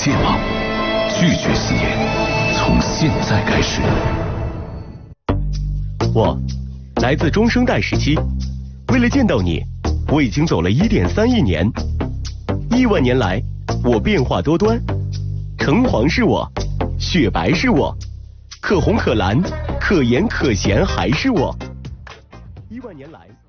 戒吗？拒绝吸烟，从现在开始。 我来自中生代时期，为了见到你，我已经走了1.3亿年。亿万年来，我变化多端，橙黄是我，雪白是我，可红可蓝，可盐可咸还是我。1万年来。